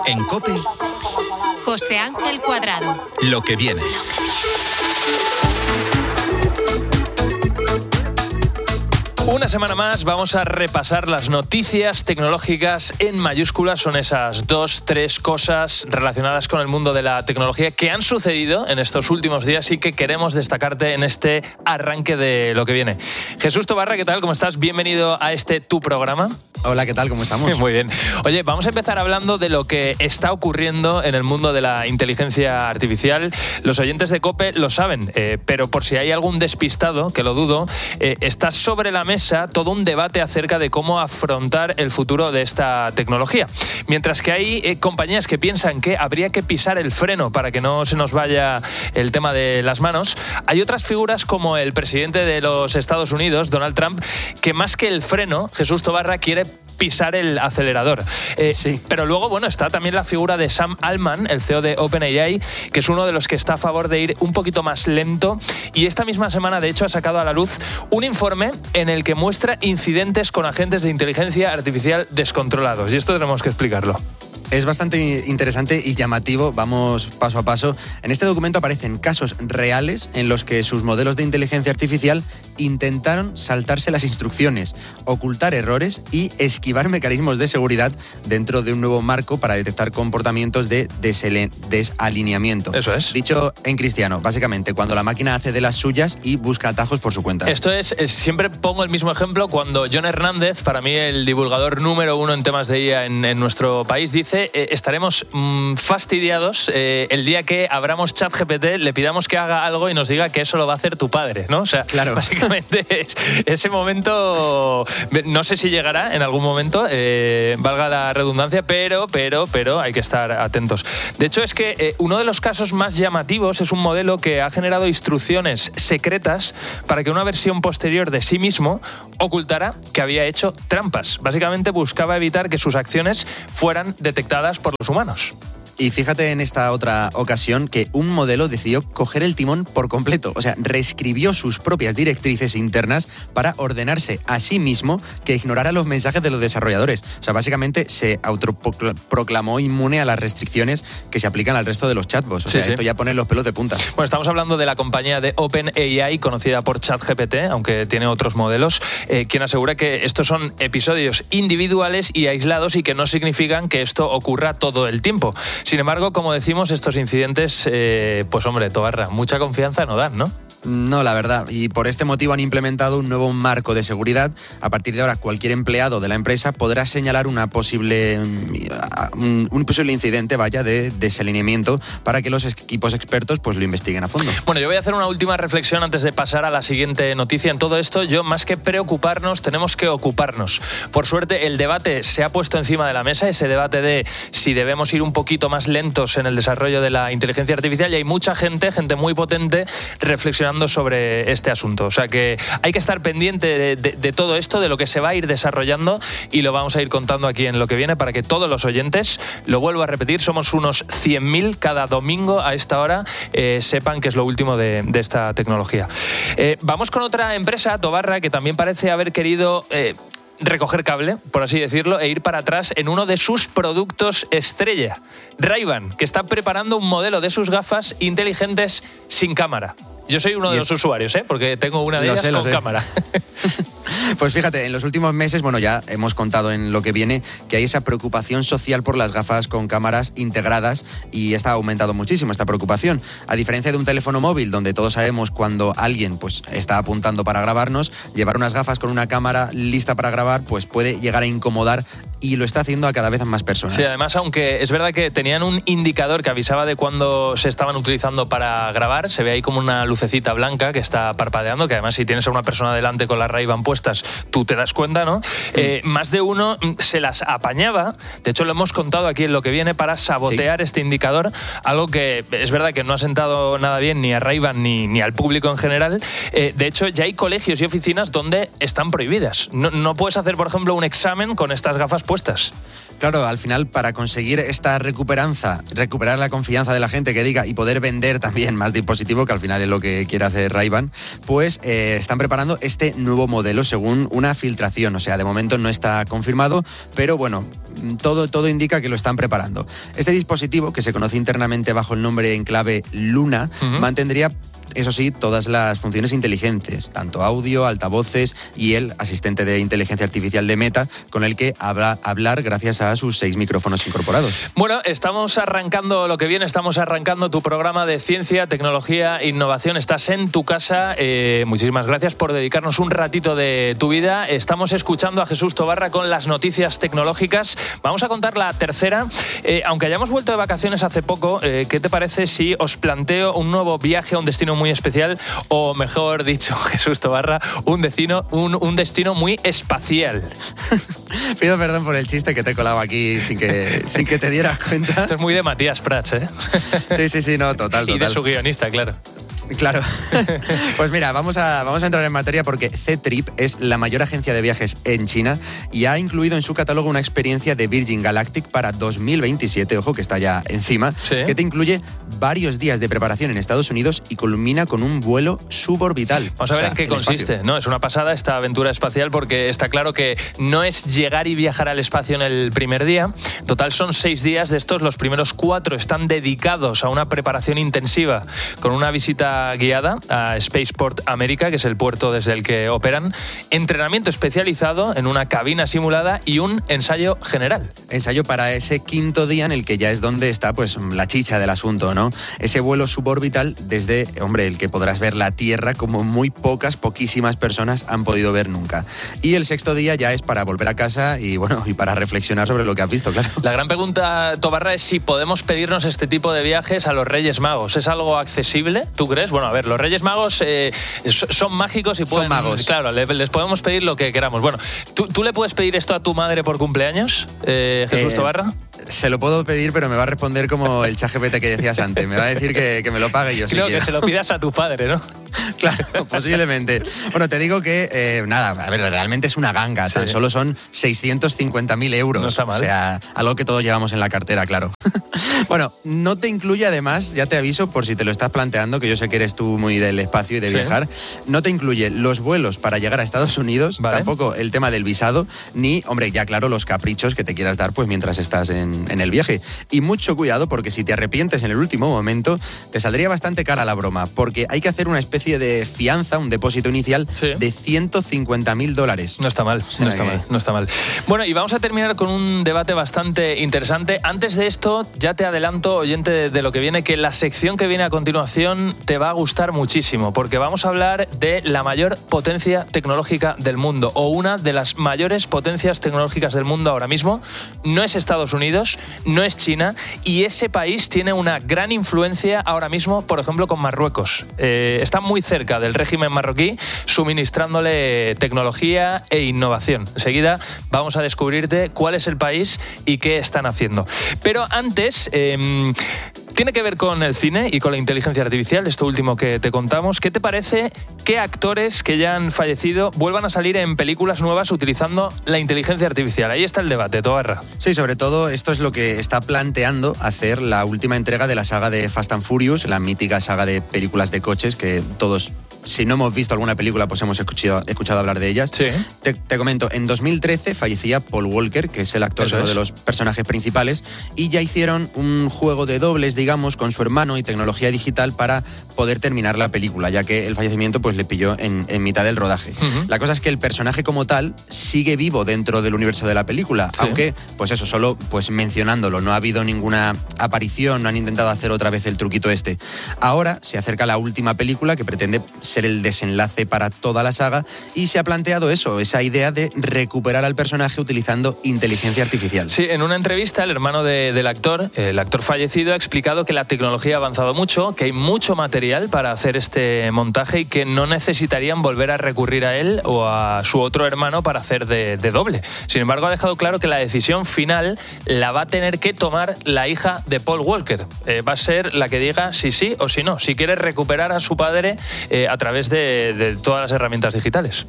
En COPE, José Ángel Cuadrado. Lo que viene. Una semana más vamos a repasar las noticias tecnológicas en mayúsculas. Son esas 2-3 cosas relacionadas con el mundo de la tecnología que han sucedido en estos últimos días y que queremos destacarte en este arranque de lo que viene. Jesús Tobarra, ¿qué tal? ¿Cómo estás? Bienvenido a tu programa. Hola, ¿qué tal? ¿Cómo estamos? Muy bien. Oye, vamos a empezar hablando de lo que está ocurriendo en el mundo de la inteligencia artificial. Los oyentes de COPE lo saben, pero por si hay algún despistado, que lo dudo, está sobre la mesa todo un debate acerca de cómo afrontar el futuro de esta tecnología. Mientras que hay compañías que piensan que habría que pisar el freno para que no se nos vaya el tema de las manos, hay otras figuras como el presidente de los Estados Unidos, Donald Trump, que más que el freno, Jesús Tobarra, quiere pisar el acelerador. Sí. Pero luego, bueno, está también la figura de Sam Altman, el CEO de OpenAI, que es uno de los que está a favor de ir un poquito más lento, y esta misma semana, de hecho, ha sacado a la luz un informe en el que muestra incidentes con agentes de inteligencia artificial descontrolados, y esto tenemos que explicarlo. Es bastante interesante y llamativo, vamos paso a paso. En este documento aparecen casos reales en los que sus modelos de inteligencia artificial intentaron saltarse las instrucciones, ocultar errores y esquivar mecanismos de seguridad dentro de un nuevo marco para detectar comportamientos de desalineamiento. Eso es. Dicho en cristiano, básicamente, cuando la máquina hace de las suyas y busca atajos por su cuenta. Esto es, siempre pongo el mismo ejemplo cuando Jon Hernández, para mí el divulgador número uno en temas de IA en nuestro país, dice estaremos fastidiados el día que abramos ChatGPT, le pidamos que haga algo y nos diga que eso lo va a hacer tu padre, ¿no? O sea, claro. Básicamente ese momento, no sé si llegará en algún momento, valga la redundancia, pero hay que estar atentos. De hecho, es que uno de los casos más llamativos es un modelo que ha generado instrucciones secretas para que una versión posterior de sí mismo ocultara que había hecho trampas. Básicamente buscaba evitar que sus acciones fueran detectadas por los humanos. Y fíjate en esta otra ocasión que un modelo decidió coger el timón por completo. O sea, reescribió sus propias directrices internas para ordenarse a sí mismo que ignorara los mensajes de los desarrolladores. O sea, básicamente se autoproclamó inmune a las restricciones que se aplican al resto de los chatbots. O sea, esto ya pone los pelos de punta. Bueno, estamos hablando de la compañía de OpenAI, conocida por ChatGPT, aunque tiene otros modelos, quien asegura que estos son episodios individuales y aislados y que no significan que esto ocurra todo el tiempo. Sin embargo, como decimos, estos incidentes, pues hombre, Tobarra, mucha confianza no dan, ¿no? No, la verdad. Y por este motivo han implementado un nuevo marco de seguridad. A partir de ahora, cualquier empleado de la empresa podrá señalar un posible incidente, de desalineamiento para que los equipos expertos pues lo investiguen a fondo. Bueno, yo voy a hacer una última reflexión antes de pasar a la siguiente noticia. En todo esto, yo más que preocuparnos, tenemos que ocuparnos. Por suerte, el debate se ha puesto encima de la mesa, ese debate de si debemos ir un poquito más lentos en el desarrollo de la inteligencia artificial, y hay mucha gente muy potente reflexionando sobre este asunto. O sea que hay que estar pendiente de todo esto, de lo que se va a ir desarrollando, y lo vamos a ir contando aquí en Lo que viene para que todos los oyentes, lo vuelvo a repetir, somos unos 100.000 cada domingo a esta hora, sepan que es lo último de esta tecnología. Vamos con otra empresa, Tobarra, que también parece haber querido recoger cable, por así decirlo, e ir para atrás en uno de sus productos estrella, Ray-Ban, que está preparando un modelo de sus gafas inteligentes sin cámara. Yo soy uno de los usuarios, porque tengo una de ellas con cámara. Pues fíjate, en los últimos meses, ya hemos contado en Lo que viene que hay esa preocupación social por las gafas con cámaras integradas, y está aumentado muchísimo esta preocupación. A diferencia de un teléfono móvil, donde todos sabemos cuando alguien está apuntando para grabarnos, llevar unas gafas con una cámara lista para grabar pues puede llegar a incomodar, y lo está haciendo a cada vez más personas. Sí, además, aunque es verdad que tenían un indicador que avisaba de cuando se estaban utilizando para grabar, se ve ahí como una lucecita blanca que está parpadeando, que además si tienes a una persona delante con las Ray-Ban puestas, tú te das cuenta, ¿no? Más de uno se las apañaba, de hecho lo hemos contado aquí en Lo que viene, para sabotear este indicador, algo que es verdad que no ha sentado nada bien ni a Ray-Ban ni al público en general. De hecho, ya hay colegios y oficinas donde están prohibidas. No puedes hacer, por ejemplo, un examen con estas gafas puestas. Claro, al final, para conseguir esta recuperar la confianza de la gente que diga y poder vender también más dispositivos, que al final es lo que quiere hacer Ray-Ban, pues están preparando este nuevo modelo según una filtración. O sea, de momento no está confirmado, pero bueno, todo indica que lo están preparando. Este dispositivo, que se conoce internamente bajo el nombre en clave Luna, mantendría, eso sí, todas las funciones inteligentes, tanto audio, altavoces y el asistente de inteligencia artificial de Meta, con el que hablar gracias a sus 6 micrófonos incorporados. Bueno, estamos arrancando lo que viene, estamos arrancando tu programa de ciencia, tecnología, innovación. Estás en tu casa. Muchísimas gracias por dedicarnos un ratito de tu vida. Estamos escuchando a Jesús Tobarra con las noticias tecnológicas. Vamos a contar la tercera. Aunque hayamos vuelto de vacaciones hace poco, ¿qué te parece si os planteo un nuevo viaje a un destino muy especial, o mejor dicho, Jesús Tobarra, un destino muy espacial? Pido perdón por el chiste que te he colado aquí sin que te dieras cuenta. Esto es muy de Matías Prats, ¿eh? Sí, no, total. Y de su guionista, claro. Claro. Pues mira, vamos a entrar en materia porque Ctrip es la mayor agencia de viajes en China y ha incluido en su catálogo una experiencia de Virgin Galactic para 2027, ojo que está ya encima, sí, que te incluye varios días de preparación en Estados Unidos y culmina con un vuelo suborbital. Vamos a ver en qué consiste. No, es una pasada esta aventura espacial porque está claro que no es llegar y viajar al espacio en el primer día. En total son 6 días de estos. Los primeros 4 están dedicados a una preparación intensiva con una visita guiada a Spaceport America, que es el puerto desde el que operan, entrenamiento especializado en una cabina simulada y un ensayo general. Ensayo para ese 5.º día en el que ya es donde está pues la chicha del asunto, ¿no? Ese vuelo suborbital desde, el que podrás ver la Tierra como poquísimas personas han podido ver nunca. Y el 6.º día ya es para volver a casa y para reflexionar sobre lo que has visto, claro. La gran pregunta, Tobarra, es si podemos pedirnos este tipo de viajes a los Reyes Magos. ¿Es algo accesible, tú crees? Bueno, a ver, los Reyes Magos son mágicos y pueden... Son magos. Claro, les podemos pedir lo que queramos. Bueno, ¿tú le puedes pedir esto a tu madre por cumpleaños, Jesús Tobarra? Se lo puedo pedir, pero me va a responder como el ChatGPT que decías antes. Me va a decir que me lo pague yo. Creo que se lo pidas a tu padre, ¿no? Claro, posiblemente. Bueno, te digo que, realmente es una ganga. Tan solo son 650.000 euros. No está mal. O sea, algo que todos llevamos en la cartera, claro. Bueno, no te incluye además, ya te aviso por si te lo estás planteando, que yo sé que eres tú muy del espacio y de viajar, no te incluye los vuelos para llegar a Estados Unidos, tampoco el tema del visado, ni, ya claro, los caprichos que te quieras dar pues mientras estás en el viaje. Y mucho cuidado porque si te arrepientes en el último momento, te saldría bastante cara la broma, porque hay que hacer una especie de fianza, un depósito inicial de $150.000. No está mal, no está mal. Bueno, y vamos a terminar con un debate bastante interesante. Antes de esto, ya te adelanto, oyente, de lo que viene, que la sección que viene a continuación te va a gustar muchísimo, porque vamos a hablar de la mayor potencia tecnológica del mundo, o una de las mayores potencias tecnológicas del mundo ahora mismo. No es Estados Unidos, no es China, y ese país tiene una gran influencia ahora mismo, por ejemplo, con Marruecos. Está muy cerca del régimen marroquí, suministrándole tecnología e innovación. Enseguida vamos a descubrirte cuál es el país y qué están haciendo. Pero antes, tiene que ver con el cine y con la inteligencia artificial, esto último que te contamos. ¿Qué te parece que actores que ya han fallecido vuelvan a salir en películas nuevas utilizando la inteligencia artificial? Ahí está el debate, Tobarra. Sí, sobre todo esto es lo que está planteando hacer la última entrega de la saga de Fast and Furious, la mítica saga de películas de coches que todos, si no hemos visto alguna película, pues hemos escuchado hablar de ellas. Sí. Te comento, en 2013 fallecía Paul Walker, que es el actor de uno de los personajes principales, y ya hicieron un juego de dobles, digamos, con su hermano y tecnología digital para poder terminar la película, ya que el fallecimiento pues le pilló en mitad del rodaje. La cosa es que el personaje como tal sigue vivo dentro del universo de la película, aunque, pues eso, solo pues mencionándolo, no ha habido ninguna aparición, no han intentado hacer otra vez el truquito este. Ahora se acerca la última película que pretende ser el desenlace para toda la saga y se ha planteado esa idea de recuperar al personaje utilizando inteligencia artificial. Sí, en una entrevista el hermano del actor, el actor fallecido, ha explicado que la tecnología ha avanzado mucho, que hay mucho material para hacer este montaje y que no necesitarían volver a recurrir a él o a su otro hermano para hacer de doble. Sin embargo, ha dejado claro que la decisión final la va a tener que tomar la hija de Paul Walker. Va a ser la que diga si sí o si no, si quiere recuperar a su padre a través de todas las herramientas digitales.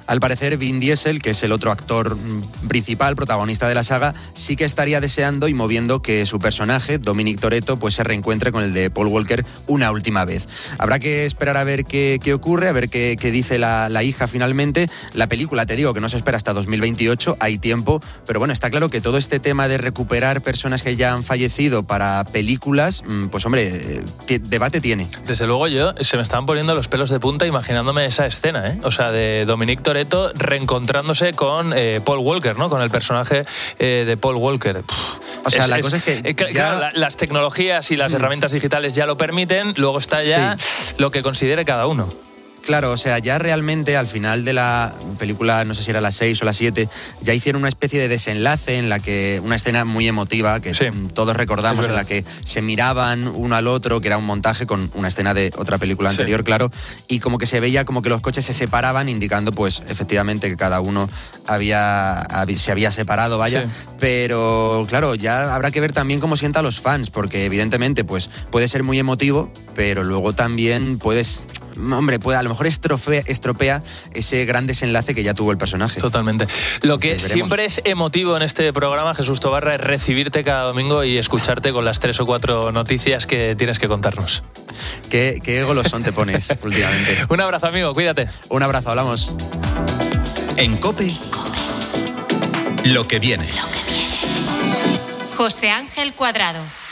Al parecer, Vin Diesel, que es el otro actor principal, protagonista de la saga, sí que estaría deseando y moviendo que su personaje, Dominic Toretto, pues se reencuentre con el de Paul Walker una última vez. Habrá que esperar a ver qué ocurre, a ver qué dice la hija finalmente. La película, te digo, que no se espera hasta 2028, hay tiempo, pero bueno, está claro que todo este tema de recuperar personas que ya han fallecido para películas, pues hombre, debate tiene. Desde luego se me estaban poniendo los pelos de punta imaginándome esa escena, ¿eh? O sea, de Dominic Toretto reencontrándose con Paul Walker, ¿no? Con el personaje de Paul Walker. O sea, la cosa es que claro, las tecnologías y las herramientas digitales ya lo permiten, luego está ya lo que considere cada uno. Claro, o sea, ya realmente al final de la película, no sé si era la 6 o la 7, ya hicieron una especie de desenlace en la que, una escena muy emotiva que todos recordamos, en la que se miraban uno al otro, que era un montaje con una escena de otra película anterior, claro, y como que se veía como que los coches se separaban, indicando pues efectivamente que cada uno se había separado, vaya, pero claro, ya habrá que ver también cómo sienta a los fans, porque evidentemente pues puede ser muy emotivo, pero luego también a lo mejor estropea ese gran desenlace que ya tuvo el personaje. Totalmente. Lo que siempre es emotivo en este programa, Jesús Tobarra, es recibirte cada domingo y escucharte con las 3 o 4 noticias que tienes que contarnos. Qué golosón te pones últimamente. Un abrazo, amigo, cuídate. Un abrazo, hablamos. En COPE, lo que viene. José Ángel Cuadrado.